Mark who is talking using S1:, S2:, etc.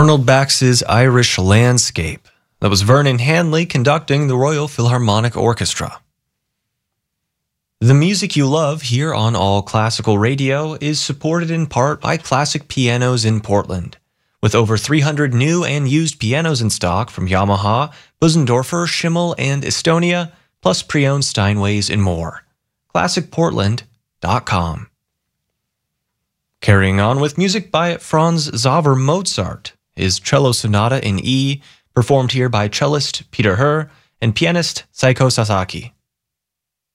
S1: Arnold Bax's Irish Landscape. That was Vernon Hanley conducting the Royal Philharmonic Orchestra. The music you love here on All Classical Radio is supported in part by Classic Pianos in Portland. With over 300 new and used pianos in stock from Yamaha, Busendorfer, Schimmel, and Estonia, plus pre-owned Steinways and more. ClassicPortland.com. Carrying on with music by Franz Xaver Mozart, his Cello Sonata in E, performed here by cellist Peter Herr and pianist Saiko Sasaki.